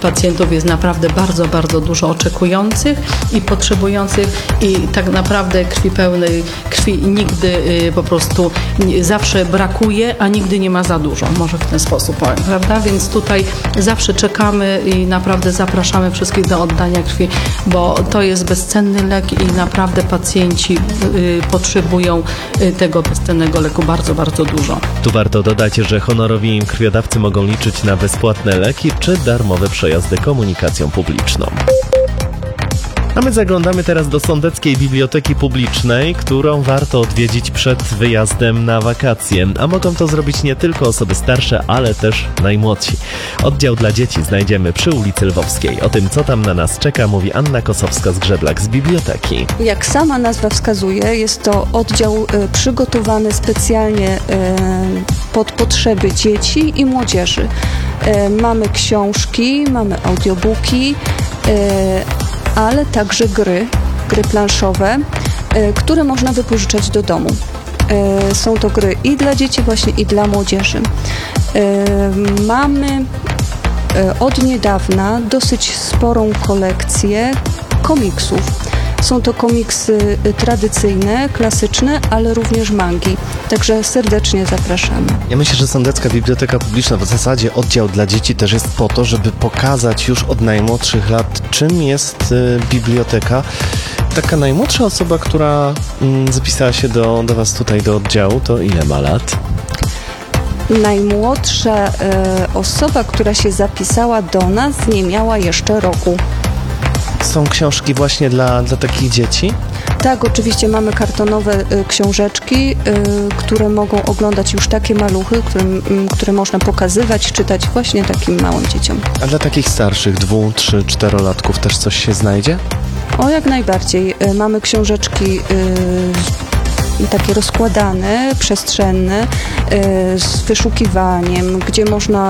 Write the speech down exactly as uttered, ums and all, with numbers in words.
pacjentów jest naprawdę bardzo, bardzo dużo oczekujących i potrzebujących i tak naprawdę krwi pełnej krwi nigdy y, po prostu nie, zawsze brakuje, a nigdy nie ma za dużo. Może w ten sposób powiem, prawda? Więc tutaj zawsze czekamy i naprawdę zapraszamy wszystkich do oddania krwi, bo to jest bezcenny lek i naprawdę pacjenci y, potrzebują y, tego bezcennego leku bardzo, bardzo dużo. Tu warto dodać, że honorowi krwiodawcy mogą liczyć na bezpłatne leki czy darmowe przejazdy komunikacją publiczną. A my zaglądamy teraz do Sądeckiej Biblioteki Publicznej, którą warto odwiedzić przed wyjazdem na wakacje. A mogą to zrobić nie tylko osoby starsze, ale też najmłodsi. Oddział dla dzieci znajdziemy przy ulicy Lwowskiej. O tym, co tam na nas czeka, mówi Anna Kosowska-Zgrzeblak z biblioteki. Jak sama nazwa wskazuje, jest to oddział y, przygotowany specjalnie y, pod potrzeby dzieci i młodzieży. Y, mamy książki, mamy audiobooki, y, ale także gry, gry planszowe, y, które można wypożyczać do domu. Y, są to gry i dla dzieci właśnie, i dla młodzieży. Y, mamy y, od niedawna dosyć sporą kolekcję komiksów. Są to komiksy tradycyjne, klasyczne, ale również mangi. Także serdecznie zapraszamy. Ja myślę, że Sądecka Biblioteka Publiczna, w zasadzie oddział dla dzieci też jest po to, żeby pokazać już od najmłodszych lat, czym jest y, biblioteka. Taka najmłodsza osoba, która mm, zapisała się do, do Was tutaj do oddziału, to ile ma lat? Najmłodsza y, osoba, która się zapisała do nas, nie miała jeszcze roku. Są książki właśnie dla, dla takich dzieci? Tak, oczywiście mamy kartonowe y, książeczki, y, które mogą oglądać już takie maluchy, które, y, które można pokazywać, czytać właśnie takim małym dzieciom. A dla takich starszych, dwu, trzy, czterolatków też coś się znajdzie? O, jak najbardziej. Y, mamy książeczki y, takie rozkładane, przestrzenne, y, z wyszukiwaniem, gdzie można